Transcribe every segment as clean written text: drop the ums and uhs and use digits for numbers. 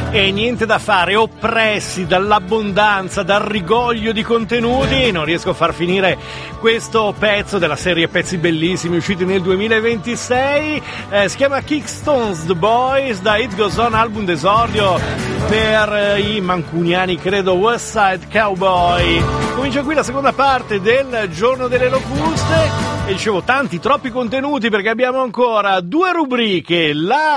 E niente da fare, oppressi dall'abbondanza, dal rigoglio di contenuti, non riesco a far finire questo pezzo della serie Pezzi Bellissimi usciti nel 2026. Si chiama Kickstones The Boys, da It Goes On, album d'esordio per i mancuniani, credo, West Side Cowboy. Comincia qui la seconda parte del Giorno delle Locuste e dicevo troppi contenuti perché abbiamo ancora due rubriche,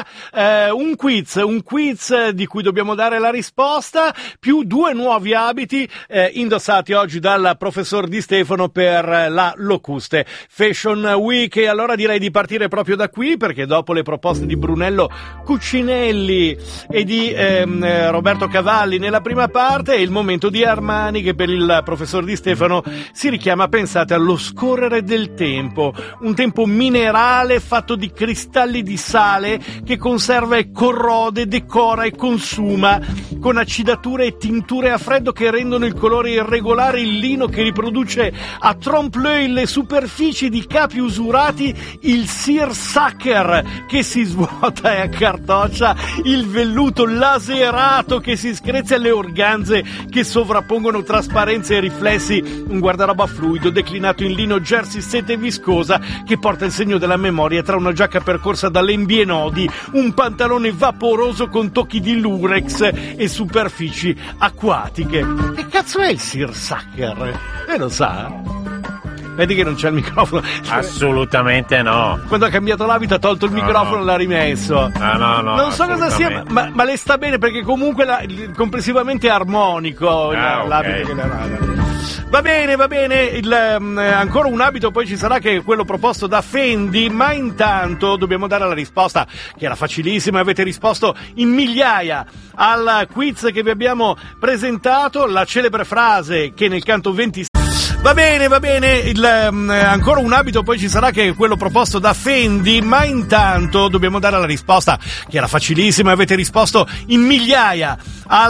un quiz di cui dobbiamo dare la risposta, più due nuovi abiti indossati oggi dal professor Di Stefano per la Locuste Fashion Week. E allora direi di partire proprio da qui, perché dopo le proposte di Brunello Cucinelli e di Roberto Cavalli nella prima parte è il momento di Armani, che per il professor Di Stefano si richiama, pensate, allo scorrere del tempo, un tempo minerale fatto di cristalli di sale che conserva e corrode, decora e consuma, con accidature e tinture a freddo che rendono il colore irregolare, il lino che riproduce a trompe-l'œil le superfici di capi usurati, il seersucker che si svuota e accartoccia, il velluto laserato che si screzia, le organze che sovrappongono trasparenze e riflessi, un guardaroba fluido declinato in lino, jersey, sete viscosa che porta il segno della memoria tra una giacca percorsa da lembi e nodi, un pantalone vaporoso con tocchi di lurex e superfici acquatiche. Che cazzo è il seersucker? Lo sa? Vedi che non c'è il microfono. Assolutamente no. Quando ha cambiato l'abito ha tolto il microfono e l'ha rimesso. No. Non so cosa sia, ma le sta bene perché comunque complessivamente è armonico l'abito che le ha. Va bene, ancora un abito poi ci sarà, che è quello proposto da Fendi, ma intanto dobbiamo dare la risposta, che era facilissima, avete risposto in migliaia al quiz che vi abbiamo presentato, la celebre frase che nel canto 26. Va bene, ancora un abito poi ci sarà, che è quello proposto da Fendi, ma intanto dobbiamo dare la risposta, che era facilissima, avete risposto in migliaia al